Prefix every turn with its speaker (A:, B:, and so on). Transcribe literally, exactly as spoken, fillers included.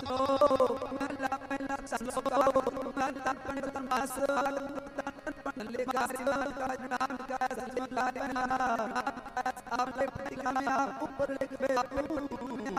A: ਪਹਿਲਾ ਪਹਿਲਾ ਸੰਸੋ ਪਹਿਲਾ ਪੰਡਤ ਮਾਸ ਲੈ ਗਾਸਿਆ ਕਾਜ ਨਾਮ ਕਾ ਸੰਲਾ ਰਹਿਣਾ ਆਪੇ ਪਟਿਕਾਇਆ ਉੱਪਰ ਲਿਖ ਬੇ